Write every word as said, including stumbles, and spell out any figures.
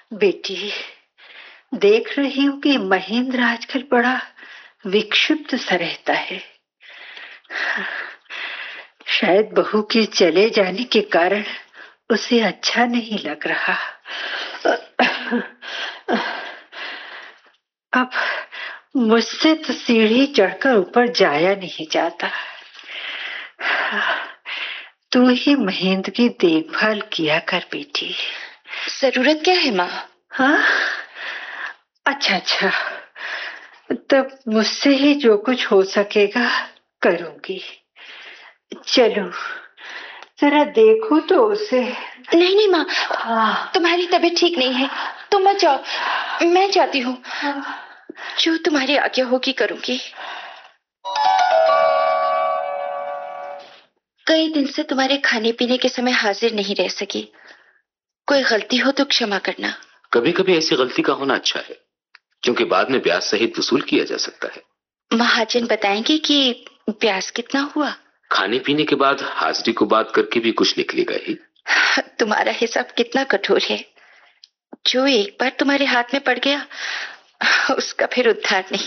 बेटी, देख रही हूँ कि महेंद्र आजकल बड़ा विक्षिप्त सा रहता है। शायद बहू के चले जाने के कारण उसे अच्छा नहीं लग रहा। अब मुझसे तो सीढ़ी चढ़कर ऊपर जाया नहीं जाता। तू ही महेंद्र की देखभाल किया कर बेटी। जरूरत क्या है माँ? हाँ, अच्छा अच्छा, तब मुझसे ही जो कुछ हो सकेगा करूंगी। चलो जरा देखो तो उसे। नहीं नहीं माँ, हाँ। तुम्हारी तबीयत ठीक नहीं है, तुम मत जाओ, मैं जाती हूँ। हाँ। जो तुम्हारी आज्ञा होगी करूंगी। कई दिन से तुम्हारे खाने पीने के समय हाजिर नहीं रह सकी। कोई गलती हो तो क्षमा करना। कभी कभी ऐसी गलती का होना अच्छा है, क्योंकि बाद में ब्याज सहित वसूल किया जा सकता है। महाजन बताएंगे कि ब्याज कितना हुआ? खाने पीने के बाद हाजिरी को बात करके भी कुछ निकलेगा ही। तुम्हारा हिसाब कितना कठोर है। जो एक बार तुम्हारे हाथ में पड़ गया उसका फिर उद्धार नहीं।